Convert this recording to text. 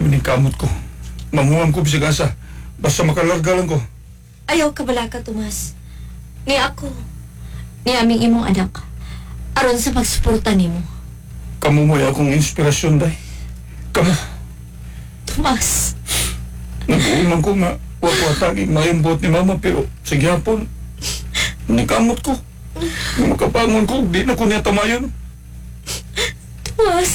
Minikamot ko. Mamuhang ko bisig asa. Basta makalarga lang ko. Ayaw ka bala ka, Tomas. Ni ako. Ni aming imong anak. Aron sa magsuporta nimo. Kamu mo'y akong inspirasyon, day. Kamu. Tomas. Nag-uumang ko nga. Huwag ko ataging mayambot ni mama pero sige hapon. Minikamot ko. Nung makabangon ko, di na ko niya tamayon. Tomas.